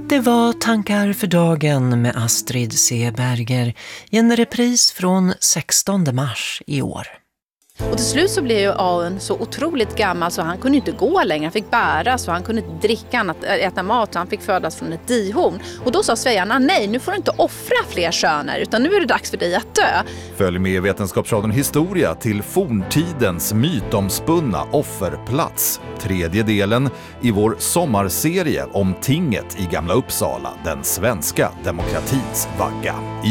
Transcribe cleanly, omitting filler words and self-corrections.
Det var Tankar för dagen med Astrid C. Berger i en repris från 16 mars i år. Och till slut så blev ju Aun så otroligt gammal så han kunde inte gå längre. Han fick bära så han kunde inte dricka, äta mat, så han fick födas från ett dihorn. Och då sa Svejarna, nej, nu får du inte offra fler söner utan nu är det dags för dig att dö. Följ med i Vetenskapsradion Historia till forntidens mytomspunna offerplats. 3:e delen i vår sommarserie om tinget i Gamla Uppsala, den svenska demokratins vagga.